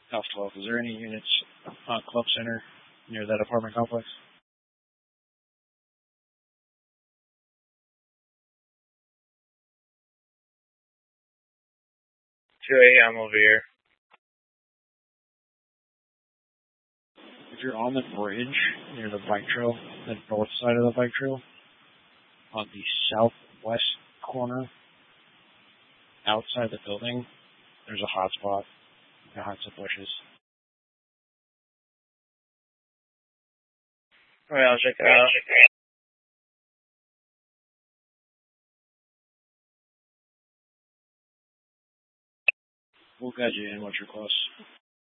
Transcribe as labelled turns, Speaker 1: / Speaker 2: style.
Speaker 1: South 12. Is there any units on Club Center near that apartment complex?
Speaker 2: 2 a.m. over here.
Speaker 1: If you're on the bridge near the bike trail, the north side of the bike trail, on the southwest corner, outside the building, there's a hot spot behind some bushes.
Speaker 2: Alright, I'll check it out.
Speaker 1: We'll guide you in. What's your cost?